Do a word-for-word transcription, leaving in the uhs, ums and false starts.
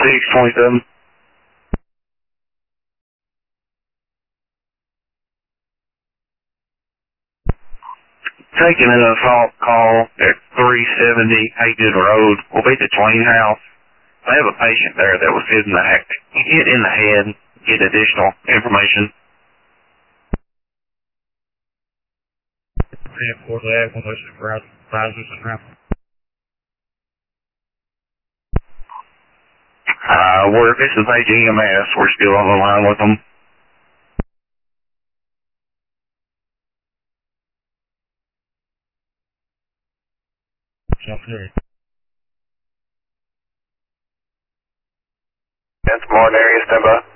six twenty-seven. Taking an assault call at three seventy Hayden Road. Will be the Twain House. I have a patient there that was hit in the, hit in the head. Get additional information. And for that, one of the supervisors and rep. Uh, we're, this is H E M S. We're still on the line with them. Okay. That's Martin area, stand by.